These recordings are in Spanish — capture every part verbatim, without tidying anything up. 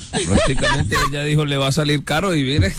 Prácticamente ella dijo, le va a salir caro y viene.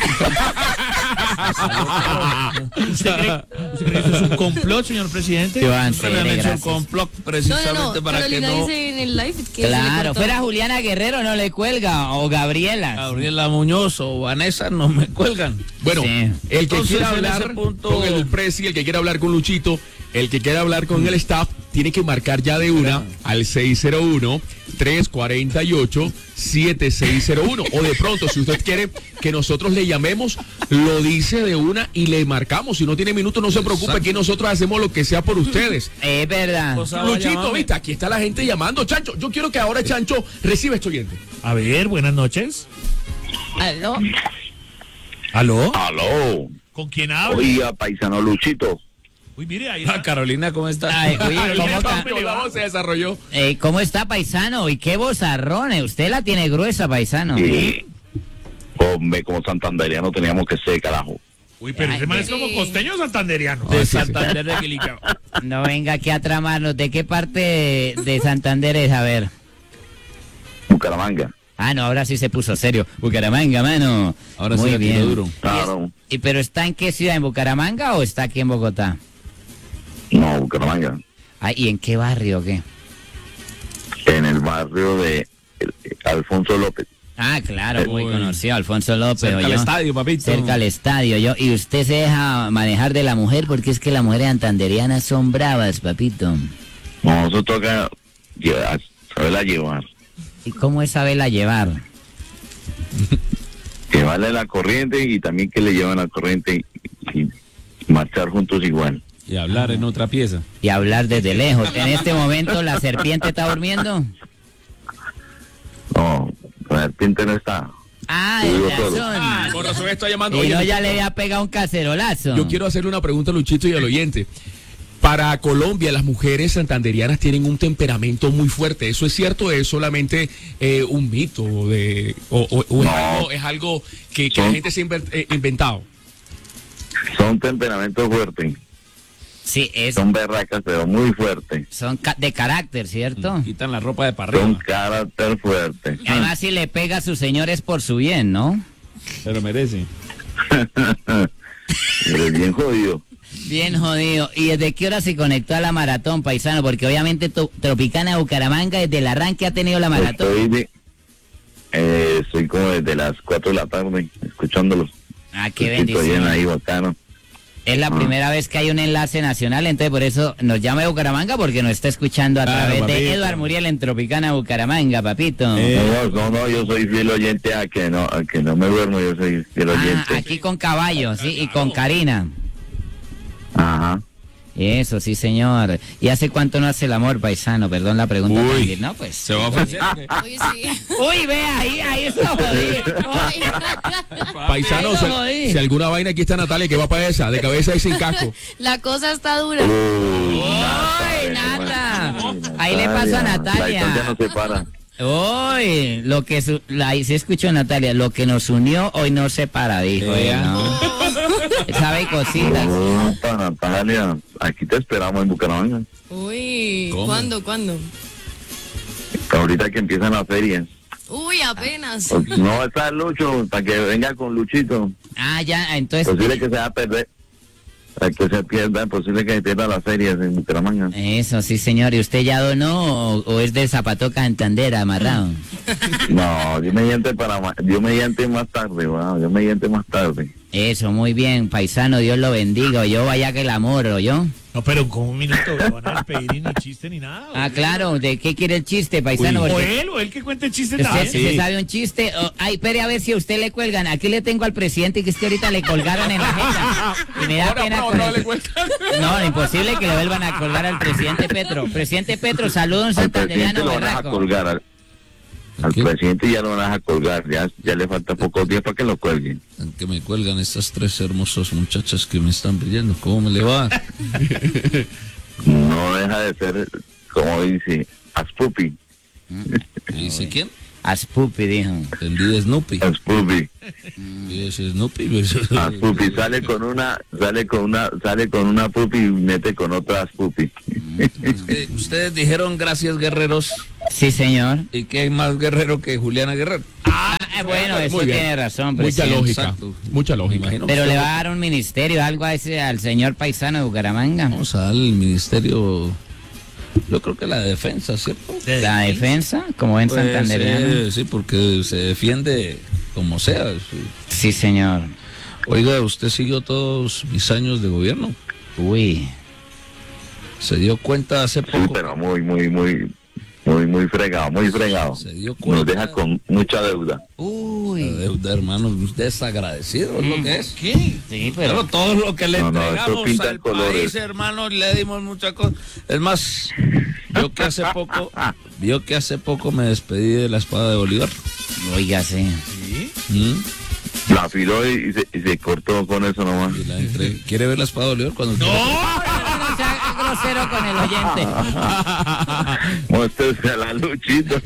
¿Usted cree, ¿Usted cree que eso es un complot, señor presidente? Joan, Realmente un complot precisamente no, no, no. para Carolina que no... dice en el live que Claro, fuera Juliana Guerrero no le cuelga, o Gabriela. Gabriela Muñoz o Vanessa no me cuelgan. Bueno, Sí. el que Entonces, quiera en hablar ese punto- con el presi, el que quiera hablar con Luchito, el que quiera hablar con el staff, tiene que marcar ya de una al seis cero uno, tres cuatro ocho, siete seis cero uno. O de pronto, si usted quiere que nosotros le llamemos, lo dice de una y le marcamos. Si no tiene minutos, no se preocupe, Exacto. que nosotros hacemos lo que sea por ustedes. Es verdad. O sea, vaya, Luchito, mami. viste, aquí está la gente llamando. Chancho, yo quiero que ahora Chancho reciba este oyente. A ver, buenas noches. ¿Aló? ¿Aló? Aló, ¿Con quién hablo? oiga, paisano Luchito. Uy, mire, ahí Ah, está. Carolina, ¿cómo estás? Ay, oye, ¿cómo, Carolina, ca- ¿cómo le La va? voz se desarrolló. eh, ¿cómo está, paisano? ¿Y qué vozarrón? eh? Usted la tiene gruesa, paisano. Y, hombre, como santanderiano teníamos que ser, carajo. Uy, pero ese man es como costeño o santanderiano. De Santander de Quilicao. No venga aquí a tramarnos. ¿De qué parte de, de Santander es? A ver. Bucaramanga. Ah, no, ahora sí se puso serio. Bucaramanga, mano. Ahora Muy sí la tiró bien. duro. Claro. ¿Y pero está en qué ciudad? ¿En Bucaramanga o está aquí en Bogotá? No, Bucaramanga. Ah, ¿y en qué barrio o qué? En el barrio de eh, Alfonso López. Ah, claro, muy Uy. conocido, Alfonso López. Cerca al ¿oyó? estadio, papito. Cerca al estadio, yo. Y usted se deja manejar de la mujer porque es que las mujeres santanderianas son bravas, papito. No, eso toca llevar, saberla llevar. ¿Y cómo es saberla llevar? Llevarle la corriente y también que le llevan la corriente y, y marchar juntos igual. Y hablar en otra pieza. Y hablar desde lejos. En este momento la serpiente está durmiendo. No, la serpiente no está. Ah, Yo digo de todo. razón. Ah, con razón está llamando. Y Oye, no, ya Luchito, le había pegado un cacerolazo. yo quiero hacerle una pregunta a Luchito y al oyente. Para Colombia, las mujeres santanderianas tienen un temperamento muy fuerte. ¿Eso es cierto? ¿Es solamente eh, un mito? De, ¿O, o- o es, No. algo, es algo que, que la Son- gente se ha inver- eh, inventado? Son temperamentos fuertes. Sí, es, Son berracas, pero muy fuertes. son ca- de carácter, ¿cierto? Quitan la ropa de para Son arriba. carácter fuerte. Y además si le pega a su señor es por su bien, ¿no? Pero merece. Pero es bien jodido. Bien jodido. ¿Y desde qué hora se conectó a la maratón, paisano? Porque obviamente to- Tropicana de Bucaramanga desde el arranque ha tenido la maratón. Estoy, de, eh, estoy como desde las cuatro de la tarde escuchándolos. Ah, qué Estoy bien bendición. ahí, bacano. Es la Ah. primera vez que hay un enlace nacional, entonces por eso nos llama de Bucaramanga porque nos está escuchando a Claro, través de papito. Eduard Muriel en Tropicana Bucaramanga, papito. Eh. No, no, no, yo soy fiel oyente a que no, a que no me duermo, yo soy fiel Ah, oyente. aquí con Caballo, sí, y con Karina. Ajá. Eso, sí, señor. ¿Y hace cuánto no hace el amor, paisano? Perdón la pregunta. Uy. también, ¿no? Pues. Se va a ofrecer. Oye, sí. Uy, ve ahí, ahí está jodido. Paisano, Ay, si, no, jodí. si alguna vaina aquí está Natalia, que va para esa, de cabeza y sin casco. La cosa está dura. Uy, Uy, Nata. Ahí le pasa a Natalia. La historia no se para. Uy, lo que su, la, ahí se escuchó Natalia, lo que nos unió hoy no separa, dijo ella, ¿no? Sabe cositas. Opa, Natalia, aquí te esperamos en Bucaramanga. Uy, ¿Cómo? ¿cuándo, cuándo? Ahorita que empiezan las ferias. Uy, apenas. Pues no va a estar Lucho, para que venga con Luchito. Ah, ya, entonces. Posible que se va a perder. Para que se pierda, posible que se pierda las ferias en Bucaramanga. Eso, sí, señor. ¿Y usted ya donó o, o es de Zapato Santander amarrado? No, yo me mediante para ma- yo mediante más tarde, wow, yo mediante más tarde. Eso, muy bien, paisano, Dios lo bendiga. Yo vaya que el amor, ¿o yo? No, pero con un minuto no van a despedir ni chiste ni nada. Ah, ¿o qué? claro, ¿de qué quiere el chiste, paisano? O Porque él, o él que cuente el chiste usted también. se sabe un chiste. Oh, ay, espere a ver si a usted le cuelgan. Aquí le tengo al presidente que es que ahorita le colgaron en la jeta. Y me da Ahora, pena. no, con no el- le cuentan. No, imposible que le vuelvan a colgar al presidente Petro. Presidente Petro, saluda a un Al presidente santanderiano lo van a berraco. colgar, al, al ¿Qué? presidente ya lo van a colgar, ya, ya le falta pocos días para que lo cuelguen. Que me cuelgan estas tres hermosas muchachas que me están pidiendo. ¿Cómo me le va? No deja de ser, como dice, Aspupi, ¿Me dice quién? Aspupi, dijo. Entendí de Snoopy. Aspupi, Y ese Snoopy. pero- Aspupi, sale con una, sale con una, sale con una pupi y mete con otra Aspupi. Eh, Ustedes dijeron gracias, guerreros. Sí, señor. ¿Y qué hay más guerrero que Juliana Guerrero? Ah, Ah, bueno, eso Muy bien. tiene razón, Mucha presidente. lógica. Exacto. Mucha Me lógica. imagino Pero que le usted- va a dar un ministerio, algo a ese, al señor paisano de Bucaramanga. Vamos a darle el ministerio, yo creo que la defensa, ¿cierto? La defensa, como ven Pues, santanderiano. eh, sí, porque se defiende como sea. sí. Sí, señor. Oiga, usted siguió todos mis años de gobierno. Uy. Se dio cuenta hace Sí, poco. pero muy, muy, muy, muy, muy fregado, muy fregado. Se dio Nos cuenta. deja con mucha deuda. La Uy. deuda, hermano, desagradecido es lo que es. ¿Qué? Sí, Pero pero. todo lo que le No, no, eso entregamos pinta al en colores. país, hermano, le dimos muchas cosas. Es más, yo que hace poco, yo que hace poco me despedí de la espada de Bolívar. Oiga, sí. ¿Mm? La afiló y, y se, y se cortó con eso nomás. Y la entregué. ¿Quiere ver la espada de Bolívar cuando quiera? No sea grosero con el oyente. Muéstrese a la Luchito.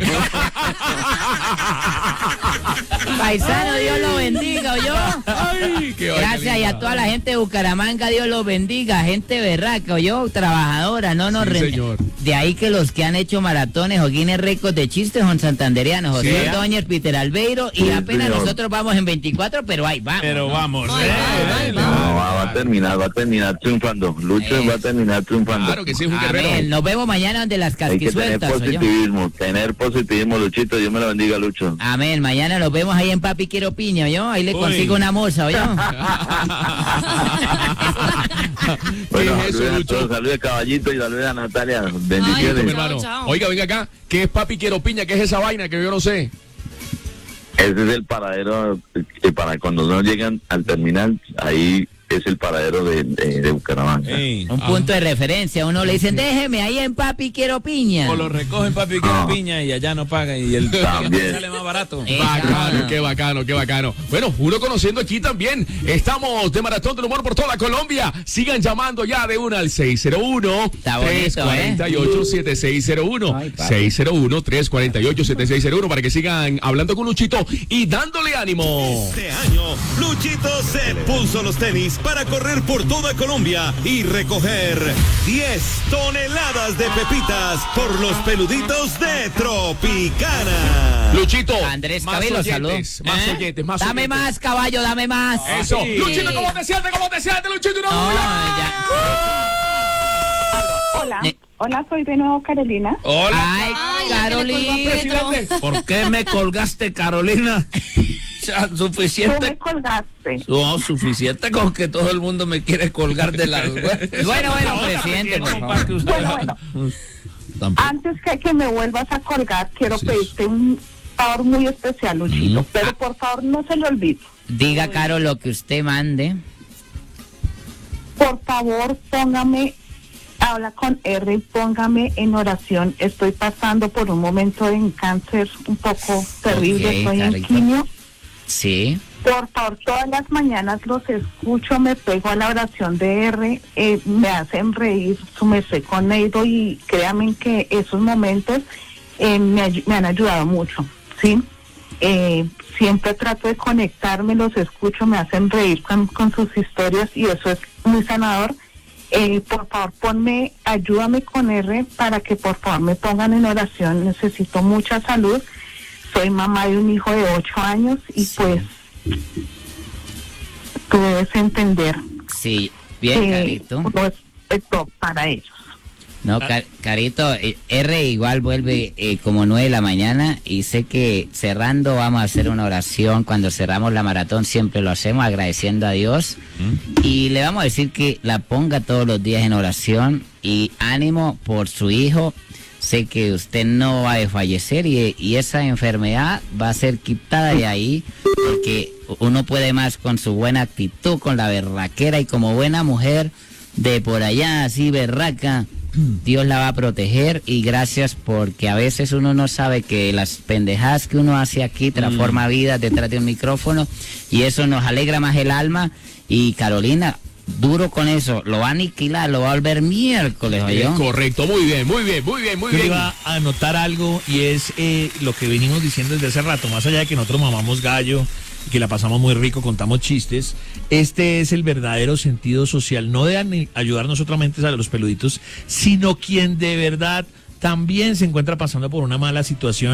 Paisano, Dios lo bendiga, ¿oyó? Ay, qué vaina Gracias y linda. a toda la gente de Bucaramanga, Dios los bendiga, gente berraca, yo trabajadora, no nos Sí, re- señor. De ahí que los que han hecho maratones o Guinness récords de chistes son santanderianos, José Sí. Ordóñez, Peter Albeiro, y Sí, apenas señor. nosotros vamos en veinticuatro, pero ahí vamos. Pero vamos. Ay, ¿eh? ay, ay, No, ay. va, va a terminar, va a terminar triunfando. Lucho Eh. va a terminar triunfando. Claro que sí, es un Amén. guerrero. Nos vemos mañana donde las Hay que tener casquisueltas, ¿oyó? positivismo, tener positivismo, Luchito. Dios me lo bendiga, Lucho. Amén, mañana nos vemos ahí en Papi Quiero Piña, ¿oyó? Ahí le Uy. consigo una moza, ¿oyó? Bueno, ¿Qué es eso, saludos a Lucho? todos, saludos a Caballito y saludos a Natalia. Mi Bendiciones. hermano. chao. Oiga, venga acá. ¿Qué es papi quiero piña? ¿Qué es esa vaina que yo no sé? Ese es el paradero que para cuando no llegan al terminal, ahí es el paradero de, de, de Bucaramanga. Ey. Un punto de referencia. Uno le dicen, déjeme ahí en Papi Quiero Piña. O lo recogen papi que Ah. piña y allá no pagan y el También. sale más barato. Eh. Bacano, Exacto. qué bacano, qué bacano. Bueno, uno conociendo aquí también. Estamos de Maratón del Humor por toda Colombia. Sigan llamando ya de una al seis cero uno, Está bonito, tres cuatro ocho, siete seis cero uno. Ay, papi. seis cero uno, tres cuatro ocho, siete seis cero uno para que sigan hablando con Luchito y dándole ánimo. Este año, Luchito se puso los tenis para correr por toda Colombia y recoger diez toneladas de pepitas por los peluditos de Tropicana. Luchito, Andrés más Cabello, oyentes, salud. más ¿Eh? oyentes, más Dame oyentes. más, caballo, dame más. Eso. Sí. Luchito, ¿cómo te sientes? ¿Cómo te sientes, Luchito? Una No, bola. ya. Hola, Ne- hola, soy de nuevo Carolina. Hola. Ay, Ay, la que le colgó a Carolina. Pedro. ¿Por qué me colgaste, Carolina? O sea, Tú me suficiente. colgaste. No, suficiente con que todo el mundo me quiere colgar de las. Bueno, bueno, presidente, por favor. Bueno, bueno, Tampoco. antes que, que me vuelvas a colgar, quiero Sí. pedirte un favor muy especial, Luchito. Mm. Pero por favor, no se lo olvide. Diga, Caro, lo que usted mande. Por favor, póngame, habla con R, póngame en oración. Estoy pasando por un momento de cáncer un poco terrible. Ok, Estoy en Carito. quimio. Sí. Por favor, todas las mañanas los escucho, me pego a la oración de R, eh, me hacen reír, su merced con Neido, y créanme que esos momentos eh, me, ay- me han ayudado mucho, ¿sí? Eh, siempre trato de conectarme, los escucho, me hacen reír con, con sus historias y eso es muy sanador. Eh, por favor, ponme, ayúdame con R para que por favor me pongan en oración, necesito mucha salud. Soy mamá de un hijo de ocho años y pues tú debes entender Sí. Bien, que Carito. no es esto para ellos. No, Car- Carito, eh, R igual vuelve eh, como nueve de la mañana y sé que cerrando vamos a hacer una oración. Cuando cerramos la maratón siempre lo hacemos agradeciendo a Dios y le vamos a decir que la ponga todos los días en oración y ánimo por su hijo. Sé que usted no va a fallecer y, y esa enfermedad va a ser quitada de ahí porque uno puede más con su buena actitud, con la berraquera y como buena mujer de por allá así berraca. Dios la va a proteger y gracias porque a veces uno no sabe que las pendejadas que uno hace aquí transforma vidas detrás de un micrófono y eso nos alegra más el alma. Y Carolina, duro con eso, lo va a aniquilar, lo va a volver miércoles, Es ¿oyó? correcto, muy bien, muy bien, muy bien, muy Yo le bien. iba a anotar algo y es eh, lo que venimos diciendo desde hace rato, más allá de que nosotros mamamos gallo y que la pasamos muy rico, contamos chistes, este es el verdadero sentido social, no de ani- ayudarnos solamente a los peluditos, sino quien de verdad también se encuentra pasando por una mala situación,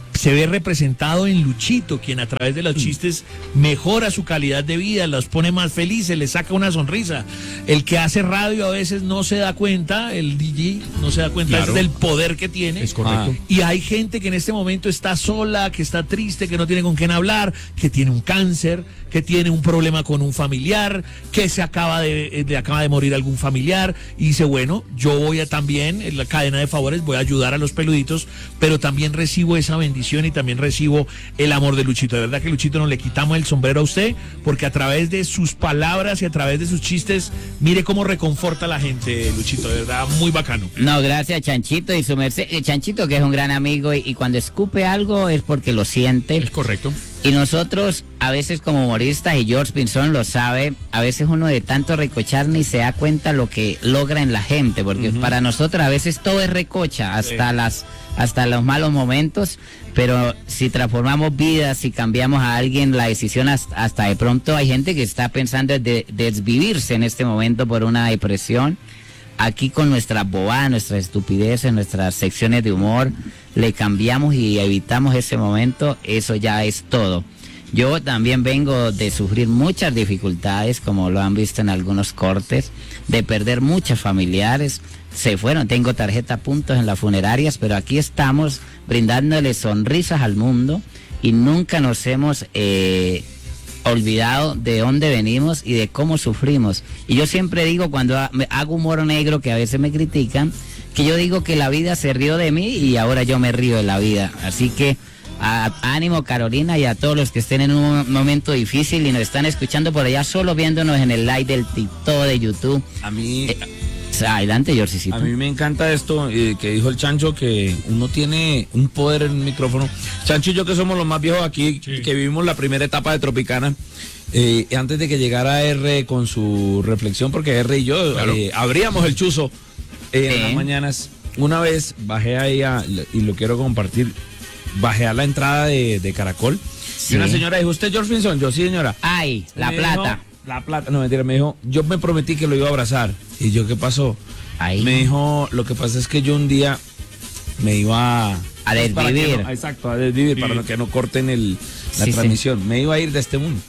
se ve representado en Luchito, quien a través de los chistes mejora su calidad de vida, los pone más felices, les saca una sonrisa. El que hace radio a veces no se da cuenta, el D J no se da cuenta Claro. del poder que tiene. Es correcto. Ah. Y hay gente que en este momento está sola, que está triste, que no tiene con quién hablar, que tiene un cáncer, que tiene un problema con un familiar, que se acaba de, de acaba de morir algún familiar, y dice, bueno, yo voy a también, en la cadena de favores, voy a ayudar a los peluditos, pero también recibo esa bendición y también recibo el amor de Luchito. De verdad que Luchito, no le quitamos el sombrero a usted, porque a través de sus palabras y a través de sus chistes, mire cómo reconforta a la gente, Luchito, de verdad, muy bacano. No, gracias Chanchito y su merced. eh, Chanchito, que es un gran amigo, y, y cuando escupe algo es porque lo siente. Es correcto. Y nosotros, a veces como humoristas, y George Pinzón lo sabe, a veces uno de tanto recochar ni se da cuenta lo que logra en la gente, porque uh-huh. para nosotros a veces todo es recocha, hasta sí. las hasta los malos momentos, pero si transformamos vidas, si cambiamos a alguien, la decisión hasta, hasta de pronto hay gente que está pensando en de, desvivirse en este momento por una depresión. Aquí con nuestras bobadas, nuestras estupideces, nuestras secciones de humor, le cambiamos y evitamos ese momento, eso ya es todo. Yo también vengo de sufrir muchas dificultades, como lo han visto en algunos cortes, de perder muchos familiares, se fueron, tengo tarjeta puntos en las funerarias, pero aquí estamos brindándole sonrisas al mundo y nunca nos hemos... Eh, olvidado de dónde venimos y de cómo sufrimos. Y yo siempre digo, cuando hago humor negro, que a veces me critican, que yo digo que la vida se rió de mí y ahora yo me río de la vida. Así que a, ánimo, Carolina, y a todos los que estén en un momento difícil y nos están escuchando por allá, solo viéndonos en el live del TikTok, de YouTube. A mí... Eh, adelante, Georgecito. A mí me encanta esto eh, que dijo el Chancho, que uno tiene un poder en el micrófono. Chancho y yo, que somos los más viejos aquí, sí. que vivimos la primera etapa de Tropicana, eh, antes de que llegara R con su reflexión, porque R y yo claro. eh, abríamos el chuzo eh, sí. en las mañanas. Una vez bajé ahí, a, y lo quiero compartir, bajé a la entrada de, de Caracol, sí. y una señora dijo, ¿usted George Pinzón? Yo, sí, señora. Ay, La me Plata. Dijo, La Plata, no, mentira, me dijo, yo me prometí que lo iba a abrazar. Y yo, ¿qué pasó? Ahí. Me dijo, lo que pasa es que yo un día me iba a, a desvivir. No, exacto, a desvivir, sí. para que no corten el, la sí, transmisión. Sí. Me iba a ir de este mundo.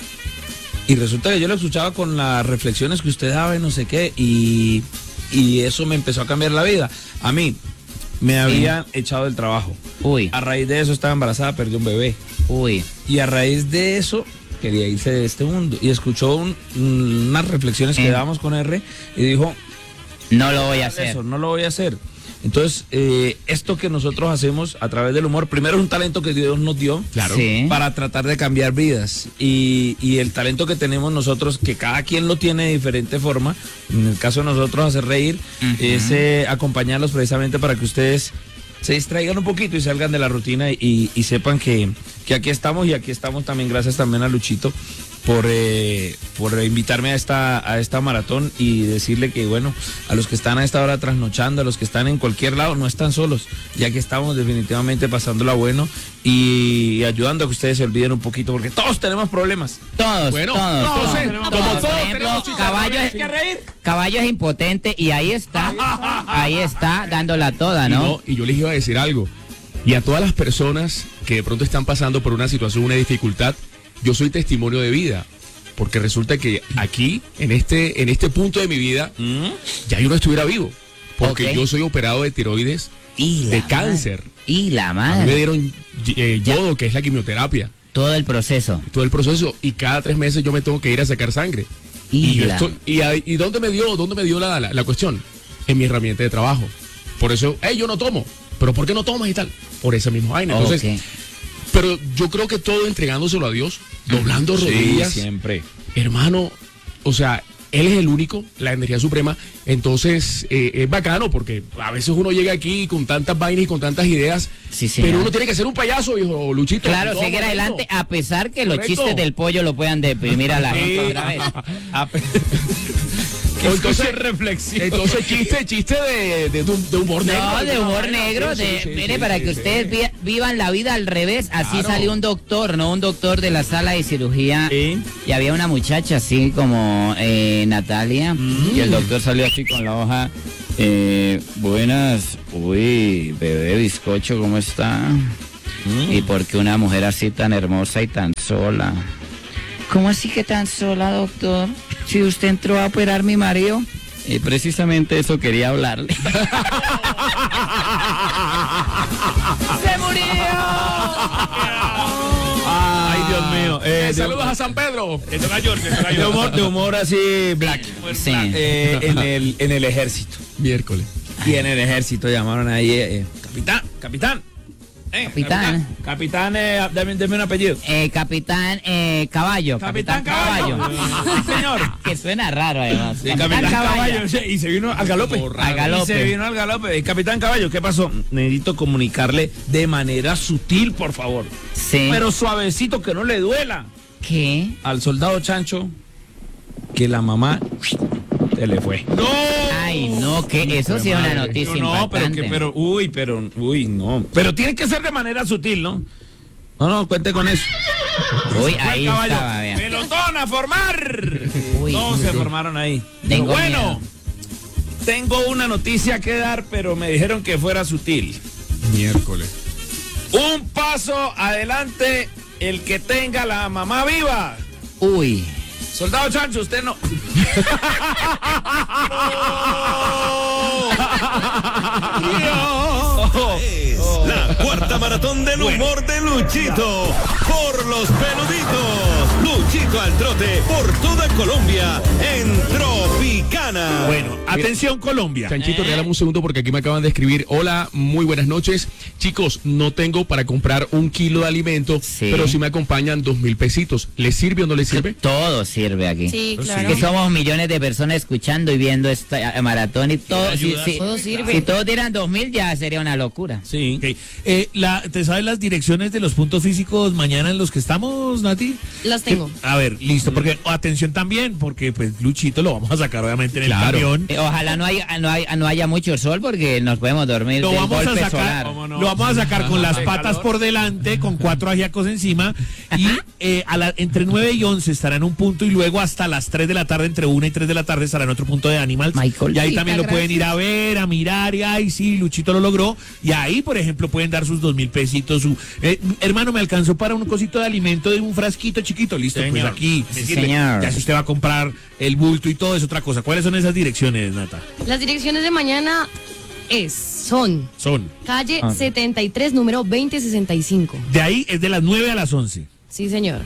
Y resulta que yo lo escuchaba con las reflexiones que usted daba y no sé qué, y, y eso me empezó a cambiar la vida. A mí, me sí. habían echado del trabajo. Uy. A raíz de eso estaba embarazada, perdió un bebé. Uy. Y a raíz de eso... quería irse de este mundo y escuchó un, unas reflexiones que eh. dábamos con R y dijo, no lo voy a hacer. Eso, no lo voy a hacer. Entonces, eh, esto que nosotros hacemos a través del humor, primero es un talento que Dios nos dio, claro, sí. para tratar de cambiar vidas. Y, y el talento que tenemos nosotros, que cada quien lo tiene de diferente forma, en el caso de nosotros hacer reír, uh-huh. es eh, acompañarlos precisamente para que ustedes se distraigan un poquito y salgan de la rutina y, y sepan que, que aquí estamos, y aquí estamos también gracias también a Luchito por, eh, por invitarme a esta, a esta maratón, y decirle que, bueno, a los que están a esta hora trasnochando, a los que están en cualquier lado, no están solos, ya que estamos definitivamente pasándola bueno y ayudando a que ustedes se olviden un poquito, porque todos tenemos problemas. Todos, bueno, todos, todos, todos, tenemos, todos. como todos Por ejemplo, tenemos Caballo es, que reír. Caballo es impotente y ahí está, ahí está, dándola toda, ¿no? Y, no, y yo les iba a decir algo, y a todas las personas que de pronto están pasando por una situación, una dificultad, yo soy testimonio de vida, porque resulta que aquí, en este, en este punto de mi vida, ¿Mm? ya yo no estuviera vivo, porque okay. yo soy operado de tiroides, y de cáncer. Madre. Y la madre. A mí me dieron eh, yodo, ya. que es la quimioterapia. Todo el proceso. Todo el proceso, y cada tres meses yo me tengo que ir a sacar sangre. Y, y, yo estoy, y, y ¿dónde me dio, dónde me dio la, la, la cuestión? En mi herramienta de trabajo. Por eso, hey, yo no tomo. ¿Pero por qué no tomas y tal? Por esa misma vaina. Entonces, okay. pero yo creo que todo entregándoselo a Dios, doblando sí, rodillas. Siempre. Hermano, o sea, Él es el único, la energía suprema. Entonces, eh, es bacano, porque a veces uno llega aquí con tantas vainas y con tantas ideas, sí, pero uno tiene que ser un payaso, viejo Luchito. Claro, seguir adelante, a pesar que Correcto. Los chistes del pollo lo puedan deprimir a la gente otra vez. Entonces, reflexión. Entonces, chiste, chiste de, de, de humor negro. No, de humor negro. De, sí, sí, mire, sí, para sí, que sí, ustedes sí. vivan la vida al revés. Así claro. salió un doctor, ¿no? Un doctor de la sala de cirugía. ¿Sí? Y había una muchacha así como eh, Natalia. Mm. Y el doctor salió así con la hoja. Eh, buenas. Uy, bebé bizcocho, ¿cómo está? Mm. ¿Y por qué una mujer así tan hermosa y tan sola? ¿Cómo así que tan sola, doctor? Si usted entró a operar a mi marido. Y precisamente eso quería hablarle. ¡Se murió! Ay, Dios mío. Eh, de, Saludos a San Pedro. Le toca a George, le toca a de George. humor, de humor así black. Sí. Eh, en, el, en el ejército. Miércoles. Y en el ejército llamaron ahí, eh, eh, capitán, capitán. Eh, Capitán. Capitán, eh, dame, dame un apellido. Eh, capitán eh, Caballo. Capitán Caballo. Sí, señor. Que suena raro, además. Sí, Capitán, Caballo. Sí, y se vino al galope. Al galope. Y se vino al galope. Eh, Capitán Caballo, ¿qué pasó? Necesito comunicarle de manera sutil, por favor. Sí. Pero suavecito, que no le duela. ¿Qué? Al soldado Chancho, que la mamá se le fue. ¡No! Ay, no, que eso sí es una noticia No, pero impactante. que, pero, uy, pero, uy, no. Pero tiene que ser de manera sutil, ¿no? No, no, cuente con eso. Uy, ahí Caballo, estaba bien. pelotón a formar. Uy, Todos se sí. formaron ahí. Tengo bueno, miedo. tengo una noticia que dar, pero me dijeron que fuera sutil. Miércoles. Un paso adelante, el que tenga la mamá viva. Uy. Soldado Chancho, usted no. Es la cuarta maratón del humor de Luchito. Por los peluditos. Luchito al trote por toda Colombia en Tropicana. Bueno, atención Colombia. Chanchito, regálame un segundo porque aquí me acaban de escribir. Hola, muy buenas noches. Chicos, no tengo para comprar un kilo de alimento, Sí. pero si me acompañan dos mil pesitos. ¿Les sirve o no les sirve? Todo sirve aquí. Sí, claro. Que somos millones de personas escuchando y viendo esta eh, maratón y todo. Si, ayuda. si- Todo sirve. si todos dieran dos mil ya sería una locura. Sí. Ok. Eh, la, ¿Te sabes las direcciones de los puntos físicos mañana en los que estamos, Nati? Las tengo. A ver, listo, porque atención también, porque pues Luchito lo vamos a sacar obviamente en el Claro. camión. Eh, Ojalá no haya, no, haya, no haya mucho sol porque nos podemos dormir Lo del vamos a golpe sacar, solar. no? lo vamos a sacar con las De patas calor. por delante, con cuatro ajiacos encima y eh, a la- entre nueve y once estará en un punto y luego hasta las tres de la tarde, entre una y tres de la tarde estará en otro punto de Animals. Michael. Y ahí Ay, también lo gracias. pueden ir a ver, a mirar y ay sí, Luchito lo logró. Y ahí, por ejemplo, pueden dar sus dos mil pesitos. Su, eh, hermano, me alcanzó para un cosito de alimento de un frasquito chiquito. Listo, pues Señor. aquí. me Sí, sirve. señor. Ya si usted va a comprar el bulto y todo es otra cosa. ¿Cuáles son esas direcciones, Nata? Las direcciones de mañana es, son Son. calle Ah. setenta y tres, número veinte sesenta y cinco. De ahí es de las nueve a las once. Sí, señor.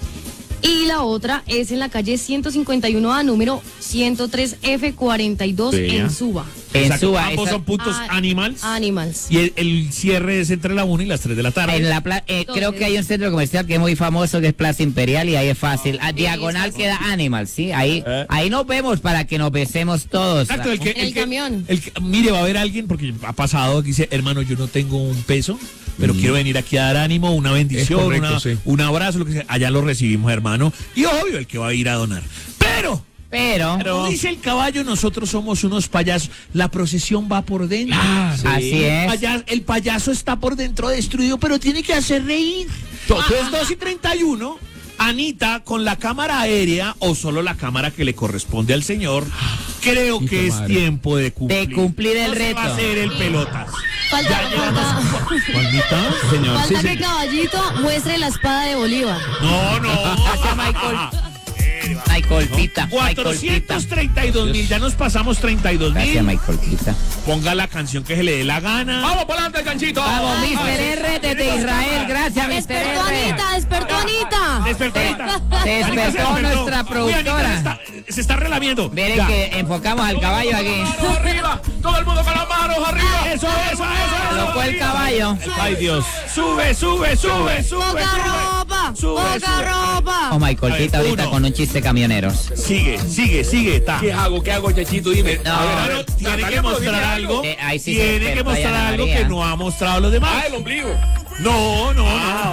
Y la otra es en la calle ciento cincuenta y uno A, número ciento tres F cuarenta y dos Vea. en Suba. En Exacto, Suba, ambos esa- son puntos Ah, animals. Animals. Y el, el cierre es entre la una y las tres de la tarde. En la pla- eh, creo que hay un centro comercial que es muy famoso que es Plaza Imperial y ahí es fácil. A diagonal es queda Animal, sí. Ahí, Eh. ahí nos vemos para que nos besemos todos. Exacto, el que, En el que- camión. el que- mire, va a haber alguien, porque ha pasado, que dice, hermano, yo no tengo un peso, pero quiero venir aquí a dar ánimo, una bendición, Es correcto, una- sí. un abrazo, lo que sea. Allá lo recibimos, hermano. Y obvio, el que va a ir a donar. Pero, Pero, como dice el caballo, nosotros somos unos payasos. La procesión va por dentro. así El es. paya- el payaso está por dentro destruido, pero tiene que hacer reír. Entonces, dos y treinta y uno, Anita, con la cámara aérea o solo la cámara que le corresponde al señor, creo Hijo que es madre. tiempo de cumplir. De cumplir el No se va a reto. hacer el pelotas. Falta, falta, ¿Juanita? Señor, sí, falta sí. que Caballito muestre la espada de Bolívar. No, no. Gracias, Michael. Michael Pita. Michael Pita. cuatrocientos treinta y dos mil, ya nos pasamos treinta y dos Gracias, mil. Michael Pita. Ponga la canción que se le dé la gana. ¡Vamos para adelante, Chanchito! Vamos, mister R desde Israel. Gracias, mister Despertó R. Anita, despertó Anita. Despertó Anita. Se despertó Anita se nuestra Uy, Anita productora. se está, se está relamiendo. Miren Ya. que enfocamos al caballo aquí. ¡Manos arriba! ¡Todo el mundo con las manos arriba! Eso, eso, eso, eso. Lo fue el caballo. Ay, Dios. Sube, sube, sube, sube, Poca sube. ropa, Sube, poca sube. ropa. Oh, Michael A ver, Pita ahorita uno. con un chiste camioneros. Sigue, sigue, sigue, ta. ¿Qué hago? ¿Qué hago, Chanchito? Dime. No. A ver, a Claro, ver, tiene Natalia, que pero mostrar dime algo. Eh, ahí sí se Tiene que despertó mostrar Ana algo María. que no ha mostrado los demás. Ah, el ombligo. No, no, Ah, no.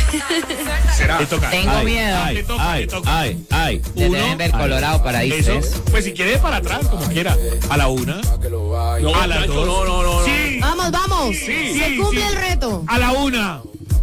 ok. Será. Te toca. Tengo Ay, miedo. Ay, Te toca, ay, te toca. ay, ay. De Uno. Denver, Colorado, para ahí. Eso, tres. pues si quiere para atrás, como quiera. A la una. No, A las Chancho, dos. no, no, no, no. Sí. Vamos, vamos. Sí, Se sí, cumple sí. el reto. A la una.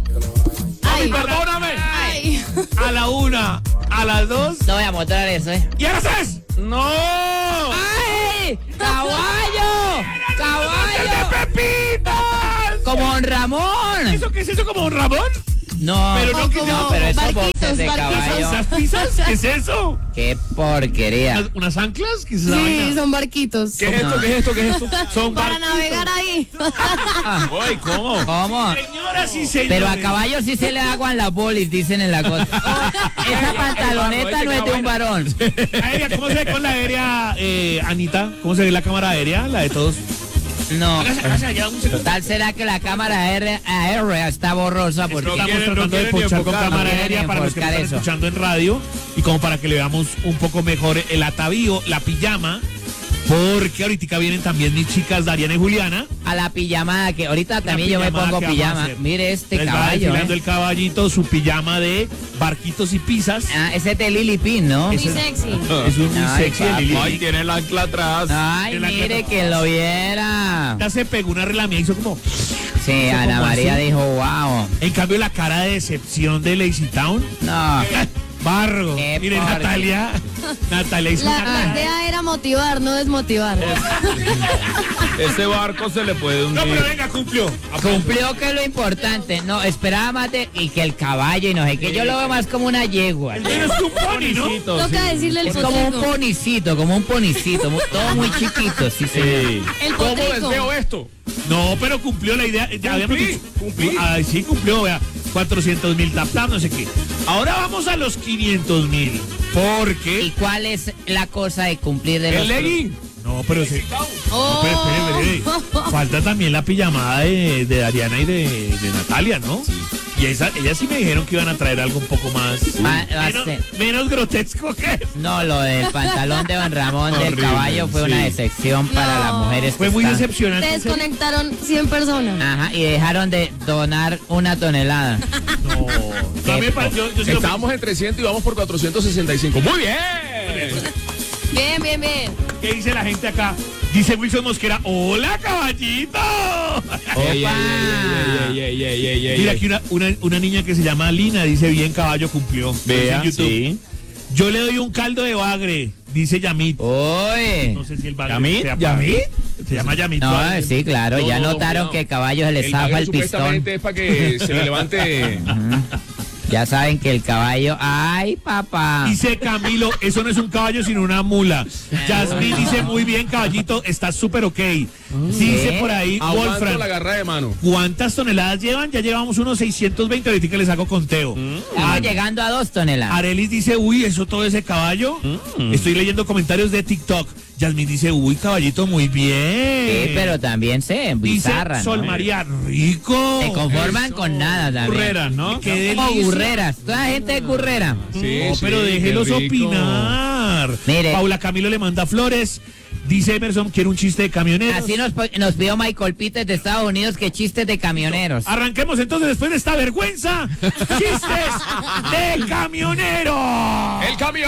Ay, Perdóname. ay. A la una. A las dos. No voy a mostrar eso, ¿eh? ¿Y ahora tres? ¡No! ¡Ay! ¡Caballo! ¡Caballo! ¡Pepita! como Don Ramón. ¿Eso qué es eso como Don Ramón? No, Pero no, no, no, pero esos barquitos, boxes de barquitos. caballo. ¿Esas pizzas? ¿Qué es eso? Qué porquería. ¿Unas, unas anclas? ¿Qué es esa Sí, vaina? son barquitos. ¿Qué es esto? ¿Qué es esto? ¿Qué es esto? Son Para barquitos. navegar ahí. Ay, ¿cómo? ¿Cómo? Señoras y señores. Pero a caballo sí se le aguan las bolis, dicen en la costa. Esa pantaloneta no es de un varón. Aérea, ¿cómo se ve con la aérea, eh, Anita? ¿Cómo se ve la cámara aérea? La de todos. No. Hágase, hágase allá un segundo. Tal será que la cámara aérea, aérea está borrosa porque Estamos quieren- no tratando de quieren ni ponchar con enfocar, cámara no quieren aérea ni para los que nos enfocar están eso. escuchando en radio y como para que le veamos un poco mejor el atavío, la pijama, porque ahorita vienen también mis chicas Dariana y Juliana. a la pijamada que ahorita también yo me pijamada pongo que vamos a pijama. hacer. Mire este Les va caballo. desfilando ¿eh? el caballito, su pijama de barquitos y pizzas. Ah, ese es de Lily Pin, ¿no? Muy Ese- sexy. Es un muy Ay, sexy de papi. Lili. Ay, tiene el ancla atrás. Ay, De la mire que- que lo viera. Ya se pegó una relamía y hizo como. Sí, ¿Eso Ana cómo María así? dijo, wow. En cambio, la cara de decepción de Lazy Town. No. Barro. Qué Mire, porquería. Natalia. Natalia hizo La, una la cara. idea era motivar, no desmotivar. Ese barco se le puede No, hundir. pero venga, cumplió. Cumplió que es lo importante. No, esperaba más de. Y que el caballo y no sé qué. Yo lo veo más como una yegua. Pero es un pony, ¿no? Toca decirle el Es como un potico. ponicito, como un ponicito. mu- Todo muy chiquito, sí, señor. El ¿Cómo potico. desveo esto? No, pero cumplió la idea. Ya habíamos Cumplí, dicho. cumplí. Ay, sí, cumplió, vea. cuatrocientos mil tap tap, no sé qué. Ahora vamos a los quinientos mil. ¿Y Porque. cuál es la cosa de cumplir de los... El legging. No, pero sí. Oh. Pero espere, espere. Falta también la pijamada de, de Ariana y de, de Natalia, ¿no? Y esa, ellas sí me dijeron que iban a traer algo un poco más. Va- va a menos, ser- menos grotesco que eso. No, lo del pantalón de Don Ramón del Horrible, caballo fue una sí. decepción para No. las mujeres. Fue que muy están- decepcionante. Se en serio. desconectaron cien personas. Ajá, y dejaron de donar una tonelada. No. Qué A mí me pare- yo, yo sí lo- Estábamos en trescientos y vamos por cuatrocientos sesenta y cinco. Muy bien. Bien, bien, bien. ¿Qué dice la gente acá? Dice Wilson Mosquera, ¡hola, caballito! Ey, ey, ey, ey, ey, ey, ey, ey, Mira ey. aquí una, una, una niña que se llama Lina, dice, bien, caballo cumplió. Vea, Dice en YouTube. sí. Yo le doy un caldo de bagre, dice Yamit. Oye. No sé si el bagre ¿Yamit? sea ¿Yamit? bagre. Se llama Yamit. No, Bagre. sí, claro, No, ya no, notaron cuidado. que el caballo se le El zafa bagre el pistón. supuestamente es para que se le levante. Ya saben que el caballo... ¡Ay, papá! Dice Camilo, eso no es un caballo sino una mula. Jasmine dice, muy bien, caballito, está súper ok. Dice por ahí, Aguanto Wolfram, la garra de mano. ¿cuántas toneladas llevan? Ya llevamos unos seiscientos veinte, ahorita que les hago conteo. Estamos llegando a dos toneladas. Arelis dice, uy, eso todo ese caballo. Estoy leyendo comentarios de TikTok. Yasmín dice, uy, caballito, muy bien. Sí, pero también se Dice bizarra, ¿no? Sol María, rico. Se conforman Eso. con nada también. Curreras, ¿no? Qué Como delicia. burreras. Toda gente de currera. Sí, No, sí, pero qué déjelos rico. opinar. Mire. Paula Camilo le manda flores. Dice Emerson, quiere un chiste de camioneros. Así nos, po- nos pidió Michael Pites de Estados Unidos que chistes de camioneros. Arranquemos entonces después de esta vergüenza. Chistes de camioneros. ¡El camión!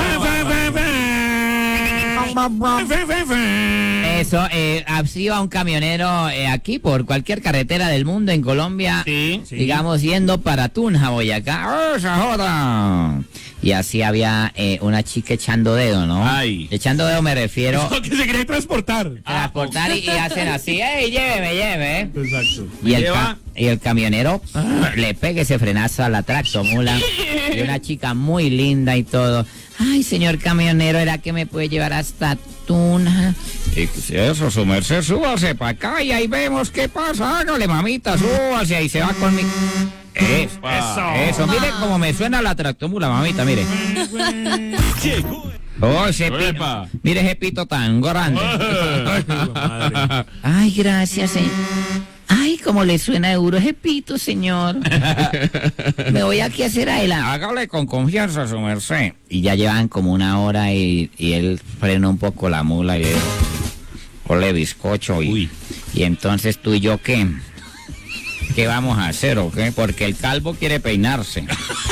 Eso, eh, así va un camionero eh, aquí por cualquier carretera del mundo en Colombia, Sí, sí. digamos yendo para Tunja, Boyacá. ¡Oh, esa joda! Y así había eh, una chica echando dedo, ¿no? Ay. Echando dedo me refiero Lo que se quiere transportar. a transportar y, y hacen así, ¡ey, lléveme, lléveme! Exacto. Y el, Lleva. ca- y el camionero le pega ese frenazo a la tractomula. Y una chica muy linda y todo. Ay, señor camionero, ¿era que me puede llevar hasta Tunja? Y si eso, su merced, súbase para acá y ahí vemos qué pasa. Hágale, mamita, súbase, ahí se va conmigo. Eso, Eso. eso, mire cómo me suena la tractomula, mamita, mire. Llegó Oh, ese pito. Epa. Mire ese pito tan grande. Madre. Ay, gracias, señor. Ay, cómo le suena duro ese pito, señor. Me voy aquí a hacer a él. Hágale con confianza, su merced. Y ya llevan como una hora y, y él frena un poco la mula y él, ole bizcocho. Y, Uy. y entonces tú y yo, ¿qué? ¿Qué vamos a hacer o qué? Porque el calvo quiere peinarse.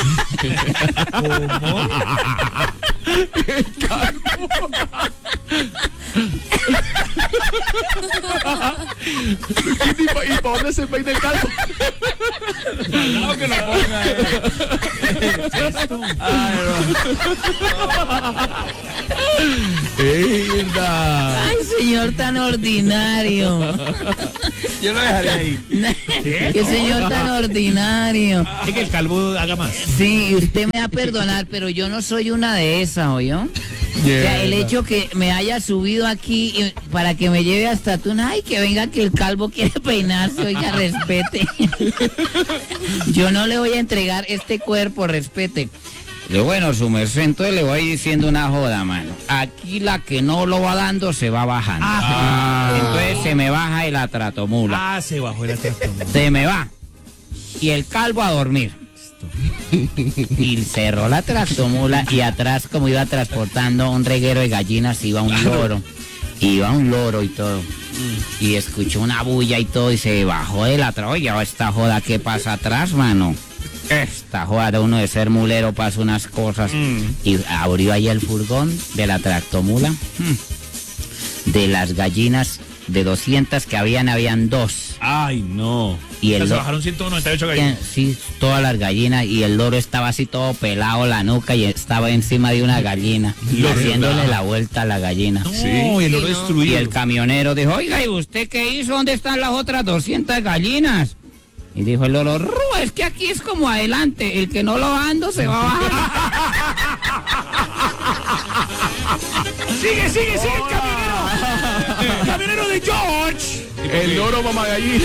¿Y pa- y para dónde se peina el calvo? No, que lo ponga. ¡Linda! Ay, señor tan ordinario. Yo lo dejaría ahí. Qué señor tan ordinario. Es que el calvo haga más. Sí, usted me va a perdonar, pero yo no soy una de esas, ¿oyó? O sea, el hecho que me haya subido aquí eh, para que me lleve hasta Tuna, ay, que venga que el calvo quiere peinarse, oiga, respete. Yo no le voy a entregar este cuerpo, respete. Yo, bueno, su merced, entonces le voy diciendo una joda, mano. Aquí la que no lo va dando se va bajando. Ah. Entonces se me baja el atratomula. Ah, se bajó el atratomula. Se me va. Y el calvo a dormir. Y cerró la tractomula y atrás, como iba transportando un reguero de gallinas, iba un loro. Iba un loro y todo. Y escuchó una bulla y todo y se bajó de la tra... Oye, esta joda, ¿qué pasa atrás, mano? Esta joda de uno de ser mulero pasa unas cosas. Mm. Y abrió ahí el furgón de la tractomula. Mm. De las gallinas, de doscientas que habían, habían dos. Ay, no. Y el Se bajaron ciento noventa y ocho gallinas. Sí, todas las gallinas. Y el loro estaba así todo pelado la nuca y estaba encima de una gallina. Y haciéndole la vuelta a la gallina. No, sí. Y el loro destruido. Y el camionero dijo, oiga, ¿y usted qué hizo? ¿Dónde están las otras doscientas gallinas? Y dijo el loro, Ru, es que aquí es como adelante, el que no lo ando se va a bajar. Sigue, sigue, sigue el camionero. El camionero de George. El loro mamá gallina.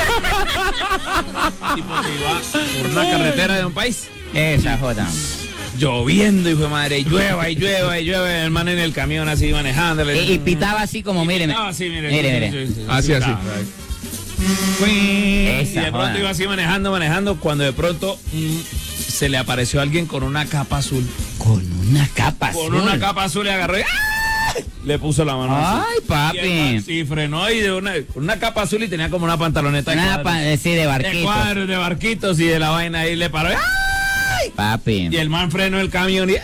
Tipo que iba por una carretera de un país. Esa joda. Lloviendo, hijo de madre, y llueva, y llueva, y llueva, el man en el camión así manejando. Y, y pitaba así como, míreme. Ah, sí, mire. Mire, mire. Sí, sí, sí, así, así. Y de Esa pronto joda. iba así manejando, manejando, cuando de pronto mm, se le apareció alguien con una capa azul. Con una capa azul. Con una capa azul le agarró y ¡ay! Le puso la mano así. Ay, papi. Y el man sí frenó y de una, con una capa azul y tenía como una pantaloneta de Una cuadros. pa- sí, de De barquitos. cuadros, de barquitos y de la vaina ahí le paró. ¡Ay! Papi. Y el man frenó el camión y,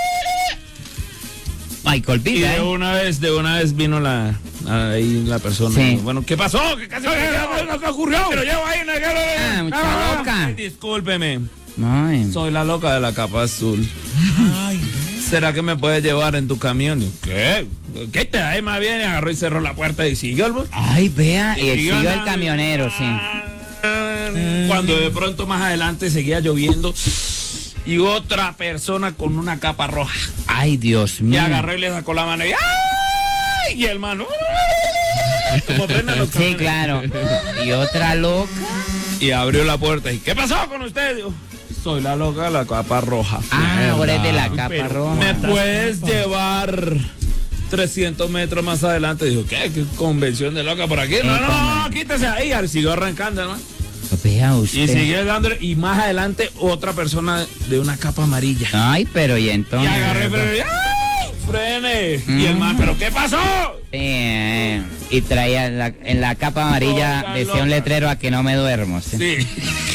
Michael y Villa, de ¿eh? una vez, de una vez vino la ahí la persona. Sí. Bueno, ¿qué pasó? ¿Qué casi ¿Qué ocurrió? Pero llevo ahí, no, Ah, mucha loca. Ay, discúlpeme. Ay. Soy la loca de la capa azul. Ay, ¿Será que me puedes llevar en tu camión? ¿Qué? ¿Qué te da? Más bien agarró y cerró la puerta y siguió el bus. Ay, vea, y Siguió siguió el andando. camionero, sí. Cuando de pronto más adelante seguía lloviendo y otra persona con una capa roja. Ay, Dios Y mío. agarró y le sacó la mano y ¡ay! Y el mano. Como frenan los Sí, camiones. claro. Y otra loca. Y abrió la puerta y ¿qué pasó con usted? Digo, soy la loca de la capa roja. Ah, ahora es de la Uy, capa pero- roja. ¿Me puedes llevar trescientos metros más adelante? Dijo, ¿qué? ¿Qué convención de loca por aquí? No, no, no, quítese ahí. Y siguió arrancando, ¿no? Vea Y usted. siguió dándole. Y más adelante, otra persona de una capa amarilla. Ay, pero y Y entonces. agarré, pero. ¡Ay! ¡Frene! Y el man, ¿pero qué pasó? Sí, eh, y traía en la, en la capa amarilla, Loca, decía loca. un letrero a que no me duermo. Sí. Sí.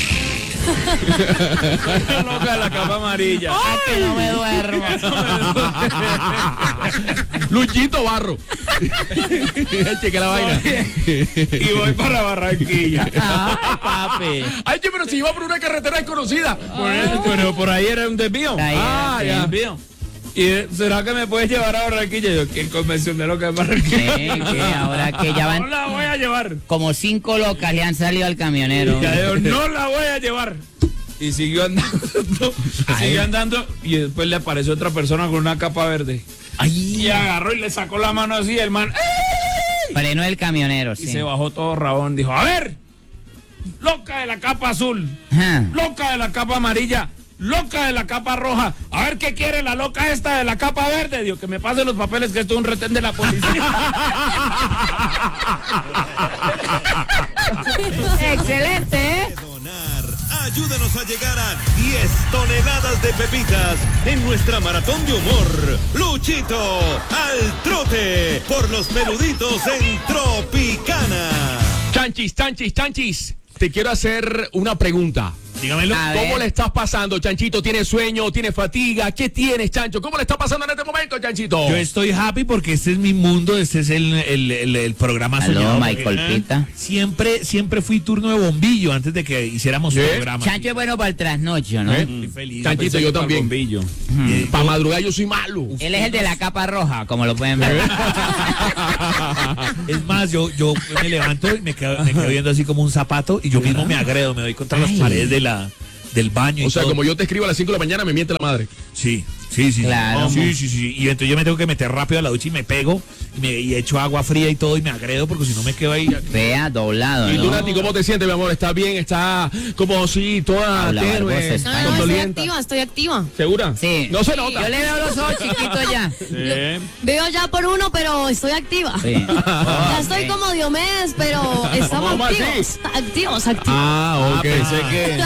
La loca de la capa amarilla. A que no me duermo. Luchito Barro. Cheque la vaina. Y voy para Barranquilla. Ay, papi. Ay, che, pero si iba por una carretera desconocida. Por eso, pero por ahí era un desvío. Ahí era, Ah, sí. ya. Desvío. ¿Y eh, será que me puedes llevar a Barranquilla? Yo, ¿qué convención de loca de Sí, Barranquilla? que ahora que ya No van la voy a llevar. como cinco locas le han salido al camionero. Ya digo, no la voy a llevar. Y siguió andando. Siguió andando. Y después le apareció otra persona con una capa verde. Y agarró y le sacó la mano así. El man. ¡ay! Frenó el camionero, Y sí. se bajó todo rabón. Dijo: a ver, loca de la capa azul. Ajá. Loca de la capa amarilla. Loca de la capa roja. A ver qué quiere la loca esta de la capa verde. Digo, que me pase los papeles, que esto es un retén de la policía. Excelente, ¿eh? Donar. Ayúdanos a llegar a diez toneladas de pepitas en nuestra maratón de humor. Luchito al trote por los peluditos en Tropicana. Chanchis, chanchis, chanchis. Te quiero hacer una pregunta. Dígamelo. A ¿Cómo ver. le estás pasando, Chanchito? ¿Tienes sueño? ¿Tienes fatiga? ¿Qué tienes, Chancho? ¿Cómo le está pasando en este momento, Chanchito? Yo estoy happy porque este es mi mundo, este es el, el, el, el programa Aló, soñado. Michael porque Pita. Siempre, siempre fui turno de bombillo antes de que hiciéramos ¿Sí? programa. Chancho es bueno para el trasnocho, ¿no? ¿Eh? Muy feliz. Chanchito, yo también. Bombillo. Eh, Para madrugar yo soy malo. Él es el de la capa roja, como lo pueden ver. Es más, yo, yo me levanto y me quedo, me quedo viendo así como un zapato y yo mismo me agredo, me doy contra las Ay. paredes de la, del baño. O y sea, todo. como yo te escribo a las cinco de la mañana, me miente la madre. Sí, sí, sí. Claro. Sí, sí, sí. Y entonces yo me tengo que meter rápido a la ducha y me pego y, me, y echo agua fría y todo y me agredo porque si no me quedo ahí. Vea, doblado, ¿Y tú, ¿no? Nati, cómo te sientes, mi amor? ¿Estás bien? ¿Estás como así, toda Habla tenue, Barbosa, No, está- no, no, estoy somnolienta? activa, estoy activa. ¿Segura? Sí. No se nota. Yo le veo los ojos chiquitos ya. Veo ya por uno, pero estoy activa. Sí. Ya estoy como Diomedes, pero estamos ¿Cómo así? activos. Activos, activos. Ah, ok. Pensé que...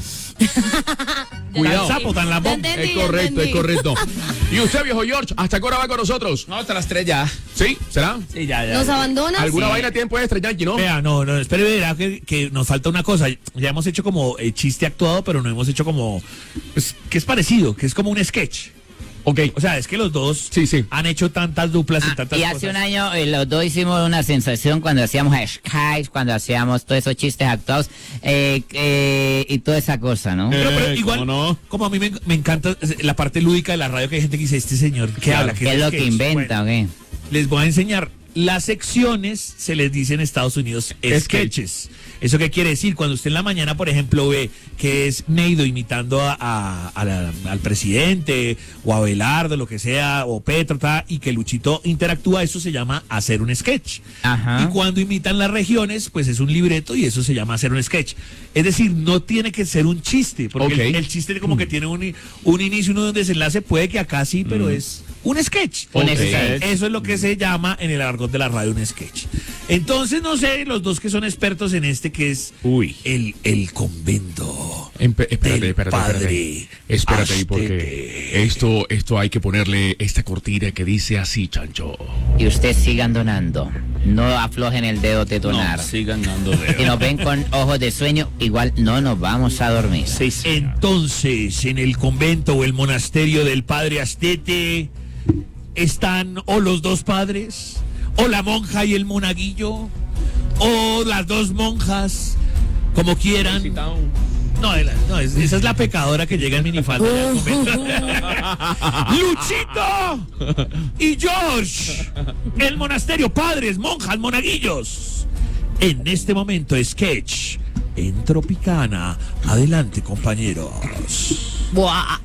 Cuidado. Tan sapo, tan Ya lambón. entendí, Es ya correcto, entendí. es correcto. ¿Y usted, viejo George, hasta qué hora va con nosotros? No, hasta las tres ya. ¿Sí? ¿Será? Sí, ya, ya. ¿Nos abandonas? ¿Alguna Sí. vaina tiempo extra, Yankee, no? Vea, no, no, espere, verá que, que nos falta una cosa. Ya hemos hecho como eh, chiste actuado, pero no hemos hecho como. Pues, que es parecido, que es como un sketch. Ok. O sea, es que los dos Sí, sí. han hecho tantas duplas y Ah, tantas y cosas. hace un año eh, los dos hicimos una sensación cuando hacíamos Skype, cuando hacíamos todos esos chistes actuados eh, eh, y toda esa cosa, ¿no? Pero, pero Eh, igual, ¿cómo no? como a mí me, me encanta la parte lúdica de la radio, que hay gente que dice, este señor, ¿qué Claro, habla? ¿Qué es lo que sketch?". inventa, Bueno, o qué? les voy a enseñar. Las secciones se les dice en Estados Unidos sketches. ¿Eso qué quiere decir? Cuando usted en la mañana, por ejemplo, ve que es Neido imitando a, a- a la- al presidente o a Abelardo, lo que sea, o Petro, ta, y que Luchito interactúa, eso se llama hacer un sketch. Ajá. Y cuando imitan las regiones, pues es un libreto y eso se llama hacer un sketch. Es decir, no tiene que ser un chiste, porque Ok. el, el chiste como que tiene un, i- un inicio, un desenlace, puede que acá sí, pero es un sketch. Un Ok. sketch. Eso es lo que se llama en el argot de la radio un sketch. Entonces, no sé, los dos que son expertos en este, que es Uy. el, el convento. Empe- espérate, del espérate, padre espérate. Espérate ahí, porque Astete. esto, esto hay que ponerle esta cortina que dice así, Chancho. Y ustedes sigan donando. No aflojen el dedo de donar. No, sigan dando Si dedos. nos ven con ojos de sueño, igual no nos vamos a dormir. Sí, sí. Entonces, en el convento o el monasterio del padre Astete, están o los dos padres, o la monja y el monaguillo, o las dos monjas, como quieran. No, la- no, es- esa es la pecadora que llega en minifalda. al convento. ¡Luchito! Y George, el monasterio, padres, monjas, monaguillos. En este momento, sketch en Tropicana. Adelante, compañeros. Buah.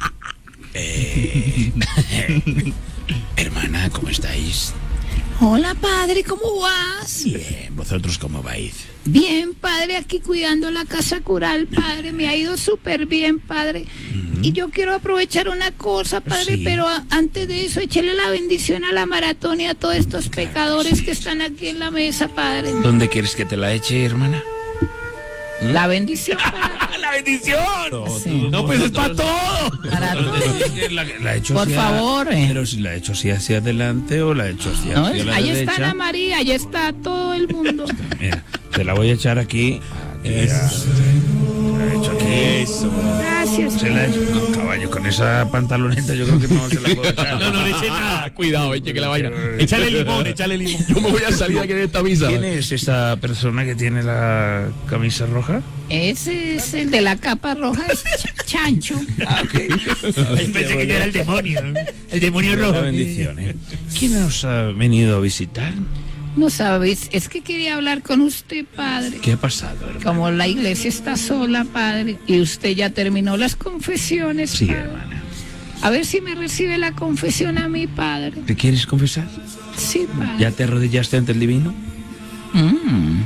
Hermana, ¿cómo estáis? Hola, padre, ¿cómo vas? Bien, ¿vosotros cómo vais? Bien, padre, aquí cuidando la casa cural, padre. Me ha ido súper bien, padre. Y yo quiero aprovechar una cosa, padre, Sí. pero a- antes de eso, échele la bendición a la maratón y a todos estos pecadores que están aquí en la mesa, padre. ¿Dónde quieres que te la eche, hermana? La bendición, padre. ¡La bendición! Sí. No, pues es para todo. Para todos. La, la he hecho Por hacia- favor, eh. Pero si la he hecho así hacia adelante o la he hecho hacia, No, hacia la ahí derecha. está Ana María, ahí está todo el mundo. Mira, te la voy a echar aquí. Eso. La he hecho aquí. Eso. Gracias. Se la he hecho. No, caballo, con esa pantaloneta yo creo que no se la puedo echar. No, no le eche nada. Ah, cuidado, eche que la vaina. Échale limón, échale limón. Yo me voy a salir aquí de esta misa. ¿Quién es esa persona que tiene la camisa roja? Ese es el de la capa roja, es Ch- Chancho. Pensé que ya era el demonio. El demonio La rojo. bendición, ¿eh? ¿Quién nos ha venido a visitar? No sabes, es que quería hablar con usted, padre. ¿Qué ha pasado, hermano? Como la iglesia está sola, padre, y usted ya terminó las confesiones, Sí, padre. hermana. A ver si me recibe la confesión a mi padre. ¿Te quieres confesar? Sí, padre. ¿Ya te arrodillaste ante el divino? Mm.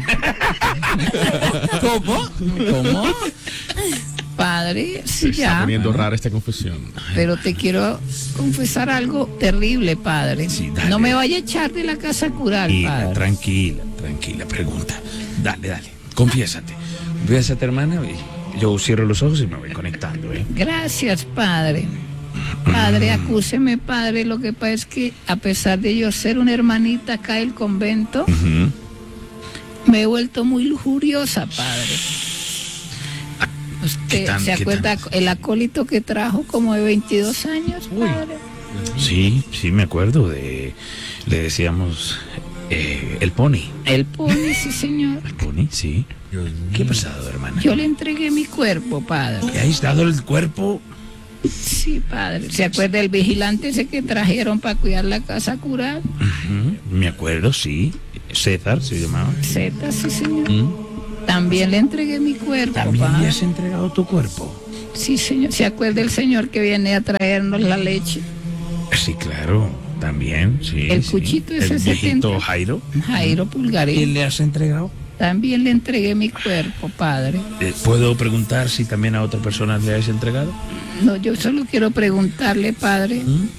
¿Cómo? ¿Cómo? Padre, Se sí, está ya. poniendo rara esta confesión. Pero te quiero confesar algo terrible, padre. Sí, dale. No me vaya a echar de la casa cural, Tranquila, padre. tranquila, tranquila, pregunta. Dale, dale, confiésate. Confiésate, hermana, y yo cierro los ojos y me voy conectando, ¿eh? Gracias, padre. Padre, acúseme, padre. Lo que pasa es que, a pesar de yo ser una hermanita acá del convento, me he vuelto muy lujuriosa, padre. ¿Usted tan- se qué acuerda el acólito que trajo como de veintidós años, padre? Sí, sí, me acuerdo de. Le decíamos. eh, el pony. El pone, sí, señor. El pony, sí. ¿Qué ha pasado, hermana? Yo le entregué mi cuerpo, padre. ¿Le habéis dado el cuerpo? Sí, padre. ¿Se acuerda el vigilante ese que trajeron para cuidar la casa cural? Ujú, me acuerdo, sí. César se llamaba. Zeta, sí, señor. ¿Mm? También le entregué mi cuerpo, ¿También le padre. has entregado tu cuerpo? Sí, señor. ¿Se acuerda el señor que viene a traernos la leche? Sí, claro. También, sí. El sí. cuchito ese El viejito setenta. Jairo. Jairo Pulgarín. ¿Y le has entregado? También le entregué mi cuerpo, padre. Eh, ¿Puedo preguntar si también a otra persona le has entregado? No, yo solo quiero preguntarle, padre. ¿Mm?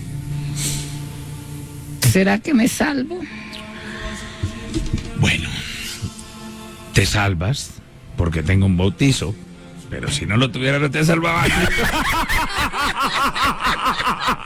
¿Será que me salvo? Bueno, te salvas porque tengo un bautizo, pero si no lo tuviera no te salvaba nadie.